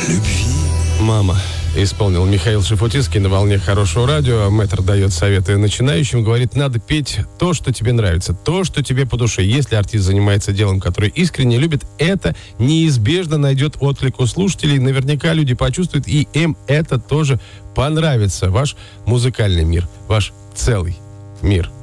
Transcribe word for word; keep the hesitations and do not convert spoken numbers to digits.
любви. «Мама» исполнил Михаил Шуфутинский на волне хорошего радио. Мэтр дает советы начинающим, говорит, надо петь то, что тебе нравится, то, что тебе по душе. Если артист занимается делом, которое искренне любит, это неизбежно найдет отклик у слушателей. Наверняка люди почувствуют, и им это тоже понравится. Ваш музыкальный мир, ваш целый мир.